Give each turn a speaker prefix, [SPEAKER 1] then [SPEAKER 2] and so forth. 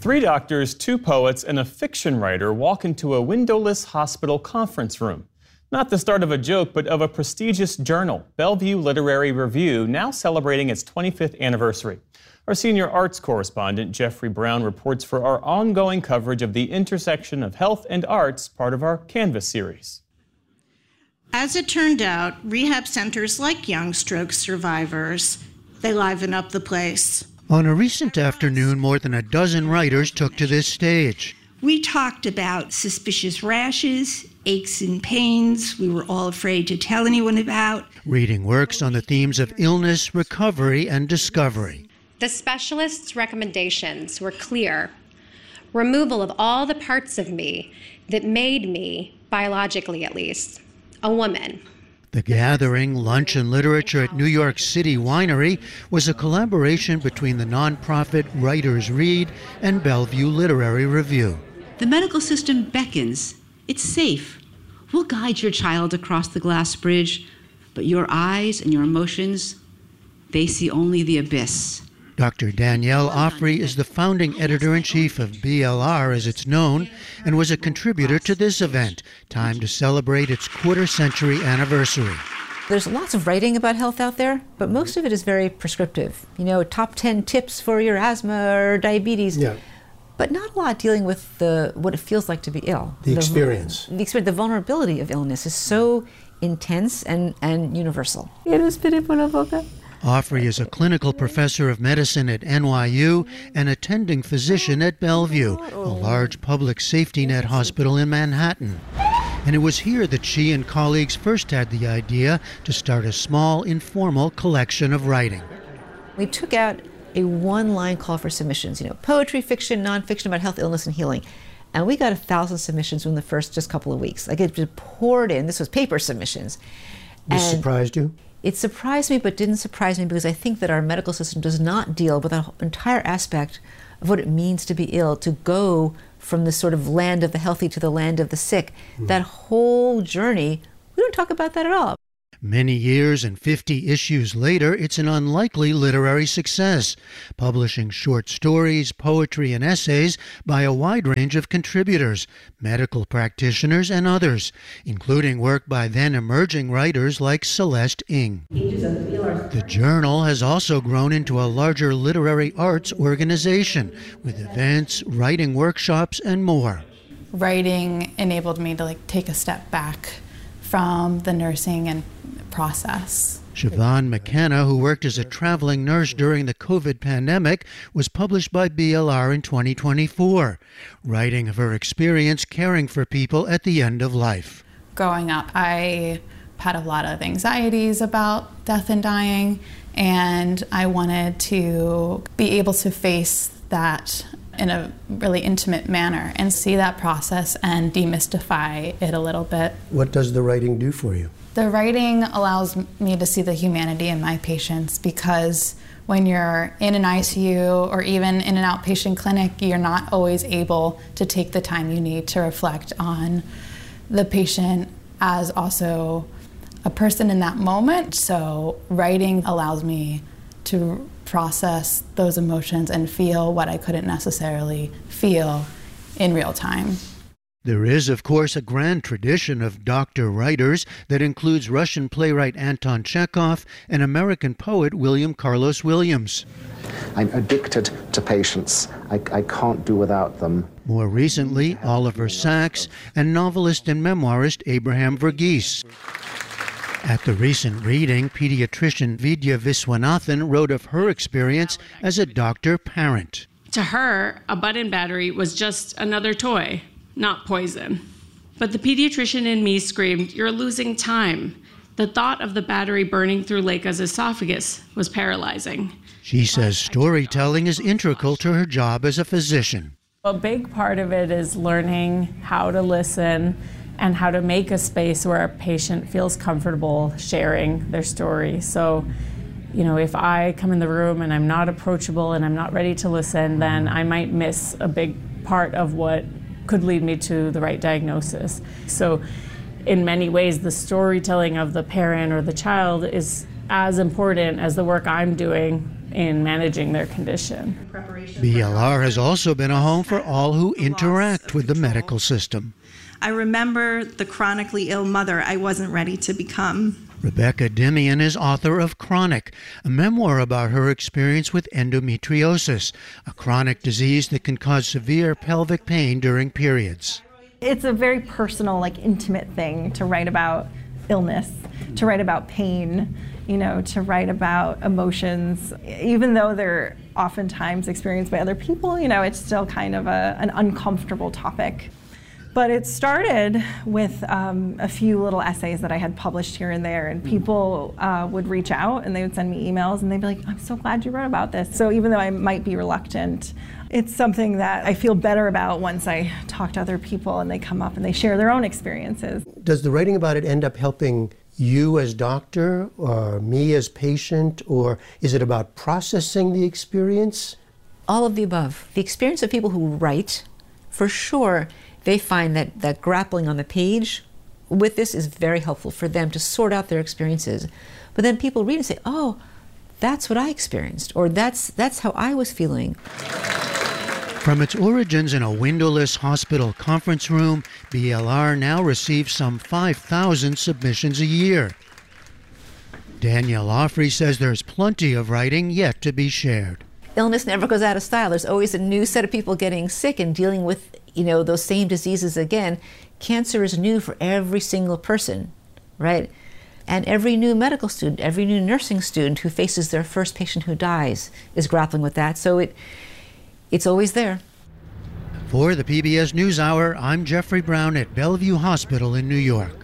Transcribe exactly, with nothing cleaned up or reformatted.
[SPEAKER 1] Three doctors, two poets, and a fiction writer walk into a windowless hospital conference room. Not the start of a joke, but of a prestigious journal, Bellevue Literary Review, now celebrating its twenty-fifth anniversary. Our senior arts correspondent, Jeffrey Brown, reports for our ongoing coverage of the intersection of health and arts, part of our Canvas series.
[SPEAKER 2] As it turned out, rehab centers like young stroke survivors, they liven up the place.
[SPEAKER 3] On a recent afternoon, more than a dozen writers took to this stage.
[SPEAKER 4] We talked about suspicious rashes, aches and pains we were all afraid to tell anyone about.
[SPEAKER 3] Reading works on the themes of illness, recovery, and discovery.
[SPEAKER 5] The specialists' recommendations were clear. Removal of all the parts of me that made me, biologically at least, a woman.
[SPEAKER 3] The gathering, Lunch and Literature at New York City Winery, was a collaboration between the nonprofit Writers Read and Bellevue Literary Review.
[SPEAKER 6] The medical system beckons. It's safe. We'll guide your child across the glass bridge, but your eyes and your emotions, they see only the abyss.
[SPEAKER 3] Doctor Danielle Offrey is the founding editor-in-chief of B L R, as it's known, and was a contributor to this event, timed to celebrate its quarter-century anniversary.
[SPEAKER 7] There's lots of writing about health out there, but most of it is very prescriptive. You know, top ten tips for your asthma or diabetes.
[SPEAKER 8] Yeah.
[SPEAKER 7] But not a lot dealing with the what it feels like to be ill.
[SPEAKER 8] The, the experience.
[SPEAKER 7] The experience, the vulnerability of illness is so intense and, and universal.
[SPEAKER 3] Offrey is a clinical professor of medicine at N Y U and attending physician at Bellevue, a large public safety net hospital in Manhattan. And it was here that she and colleagues first had the idea to start a small, informal collection of writing.
[SPEAKER 7] We took out a one-line call for submissions, you know, poetry, fiction, nonfiction about health, illness, and healing. And we got a thousand submissions in the first just couple of weeks. Like, it just poured in. This was paper submissions.
[SPEAKER 8] This surprised you?
[SPEAKER 7] It surprised me, but didn't surprise me because I think that our medical system does not deal with an entire aspect of what it means to be ill, to go from this sort of land of the healthy to the land of the sick. Mm. That whole journey, we don't talk about that at all.
[SPEAKER 3] Many years and fifty issues later, it's an unlikely literary success, publishing short stories, poetry, and essays by a wide range of contributors, medical practitioners, and others, including work by then-emerging writers like Celeste Ng. The journal has also grown into a larger literary arts organization, with events, writing workshops, and more.
[SPEAKER 9] Writing enabled me to like take a step back from the nursing and process.
[SPEAKER 3] Siobhan McKenna, who worked as a traveling nurse during the COVID pandemic, was published by B L R in twenty twenty-four, writing of her experience caring for people at the end of life.
[SPEAKER 9] Growing up, I had a lot of anxieties about death and dying, and I wanted to be able to face that in a really intimate manner and see that process and demystify it a little bit.
[SPEAKER 8] What does the writing do for you?
[SPEAKER 9] The writing allows me to see the humanity in my patients, because when you're in an I C U or even in an outpatient clinic, you're not always able to take the time you need to reflect on the patient as also a person in that moment. So writing allows me to process those emotions and feel what I couldn't necessarily feel in real time.
[SPEAKER 3] There is, of course, a grand tradition of doctor writers that includes Russian playwright Anton Chekhov and American poet William Carlos Williams.
[SPEAKER 10] I'm addicted to patients. I, I can't do without them.
[SPEAKER 3] More recently, Oliver Sacks and novelist and memoirist Abraham Verghese. At the recent reading, pediatrician Vidya Viswanathan wrote of her experience as a doctor-parent.
[SPEAKER 11] To her, a button battery was just another toy, not poison. But the pediatrician in me screamed, "You're losing time." The thought of the battery burning through Leica's esophagus was paralyzing.
[SPEAKER 3] She says storytelling is integral to her job as a physician.
[SPEAKER 12] A big part of it is learning how to listen and how to make a space where a patient feels comfortable sharing their story. So, you know, if I come in the room and I'm not approachable and I'm not ready to listen, then I might miss a big part of what could lead me to the right diagnosis. So in many ways, the storytelling of the parent or the child is as important as the work I'm doing in managing their condition.
[SPEAKER 3] B L R has also been a home for all who interact with the medical system.
[SPEAKER 13] I remember the chronically ill mother I wasn't ready to become.
[SPEAKER 3] Rebecca Demian is author of Chronic, a memoir about her experience with endometriosis, a chronic disease that can cause severe pelvic pain during periods.
[SPEAKER 14] It's a very personal, like intimate thing to write about illness, to write about pain, you know, to write about emotions. Even though they're oftentimes experienced by other people, you know, it's still kind of a, an uncomfortable topic. But it started with um, a few little essays that I had published here and there, and people uh, would reach out and they would send me emails and they'd be like, I'm so glad you wrote about this. So even though I might be reluctant, it's something that I feel better about once I talk to other people and they come up and they share their own experiences.
[SPEAKER 8] Does the writing about it end up helping you as doctor or me as patient, or is it about processing the experience?
[SPEAKER 7] All of the above. The experience of people who write, for sure, they find that, that grappling on the page with this is very helpful for them to sort out their experiences. But then people read and say, oh, that's what I experienced, or that's, that's how I was feeling.
[SPEAKER 3] From its origins in a windowless hospital conference room, B L R now receives some five thousand submissions a year. Danielle Offrey says there's plenty of writing yet to be shared.
[SPEAKER 7] Illness never goes out of style. There's always a new set of people getting sick and dealing with, you know, those same diseases again. Cancer is new for every single person, right? And every new medical student, every new nursing student who faces their first patient who dies is grappling with that. So it, it's always there.
[SPEAKER 3] For the P B S NewsHour, I'm Jeffrey Brown at Bellevue Hospital in New York.